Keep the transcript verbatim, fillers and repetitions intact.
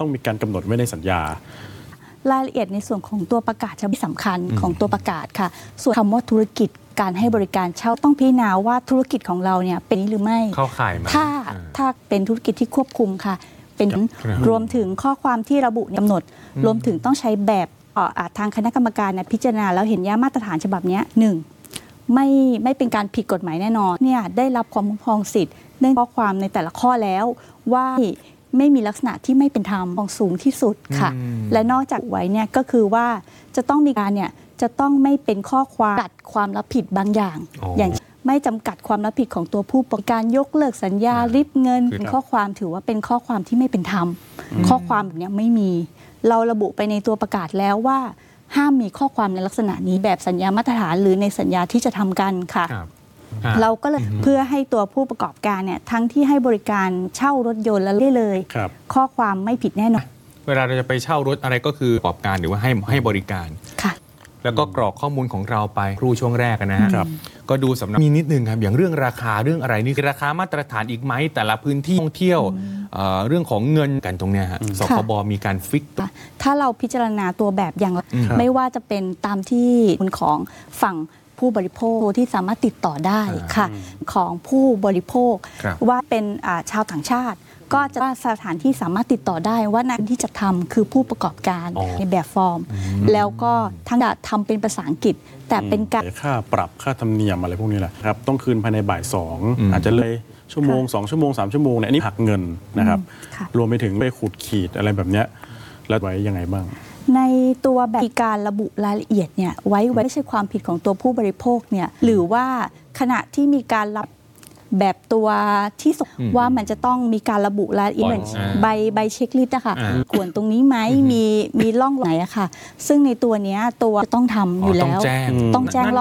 ต้องมีการกำหนดไว้ในสัญญารายละเอียดในส่วนของตัวประกาศฉบับสำคัญของตัวประกาศค่ะส่วนคำว่าธุรกิจการให้บริการเช่าต้องพิจารณาว่าธุรกิจของเราเนี่ยเป็นนี้หรือไม่เข้าข่ายไหมถ้าถ้าเป็นธุรกิจที่ควบคุมค่ะเป็นรวมถึงข้อความที่ระบุกำหนดรวมถึงต้องใช้แบบทางคณะกรรมการพิจารณาแล้วเห็นว่ามาตรฐานฉบับนี้หนึ่งไม่ไม่เป็นการผิดกฎหมายแน่นอนเนี่ยได้รับความคุ้มครองสิทธิ์เนื่องข้อความในแต่ละข้อแล้วว่าไม่มีลักษณะที่ไม่เป็นธรรมของสูงที่สุดค่ะและนอกจากไว้เนี่ยก็คือว่าจะต้องมีการเนี่ยจะต้องไม่เป็นข้อความกัดความรับผิดบางอย่างอย่างไม่จำกัดความรับผิดของตัวผู้ประกันยกเลิกสัญญาริบเงินเป็นข้อความถือว่าเป็นข้อความที่ไม่เป็นธรรมข้อความแบบนี้ไม่มีเราระบุไปในตัวประกาศแล้วว่าห้ามมีข้อความในลักษณะนี้แบบสัญญามาตรฐานหรือในสัญญาที่จะทำกันค่ะเราก็เลยเพื่อให้ตัวผู้ประกอบการเนี่ยทั้งที่ให้บริการเช่ารถยนต์แล้วได้เลยข้อความไม่ผิดแน่นอนเวลาเราจะไปเช่ารถอะไรก็คือประกอบการหรือว่าให้ให้บริการค่ะแล้วก็กรอกข้อมูลของเราไปครูช่วงแรกนะฮะก็ดูสำนักมีนิดนึงครับอย่างเรื่องราคาเรื่องอะไรนี่ราคามาตรฐานอีกไหมแต่ละพื้นที่ท่องเที่ยว เ, เรื่องของเงินกันตรงเนี้ยฮะสคบมีการฟิกถ้าเราพิจารณาตัวแบบอย่างไม่ว่าจะเป็นตามที่ของฝั่งผู้บริโภคที่สามารถติดต่อได้ค่ะของผู้บริโภคว่าเป็นชาวต่างชาติก็จะว่าสถานที่สามารถติดต่อได้ว่านักที่จะทำคือผู้ประกอบการในแบบฟอร์มแล้วก็ทั้งทำเป็นภาษาอังกฤษแต่เป็นการค่าปรับค่าธรรมเนียมอะไรพวกนี้แหละครับต้องคืนภายในบ่ายสองอาจจะเลยชั่วโมงสองชั่วโมงสามชั่วโมงเนี่ยอันนี้หักเงินนะครับรวมไปถึงไปขูดขีดอะไรแบบเนี้ยแล้วไว้ยังไงบ้างในตัวแบบการระบุรายละเอียดเนี่ยไว้ไว้ไม่ใช่ความผิดของตัวผู้บริโภคเนี่ยหรือว่าขณะที่มีการรับแบบตัวที่ว่ามันจะต้องมีการระบุรายละเอียดใบใบเช็คลิสต์อะค่ะกวนตรงนี้ไหมมีมีร่องไหนอะค่ะซึ่งในตัวนี้ตัวต้องทำอยู่แล้วต้องแจ้ง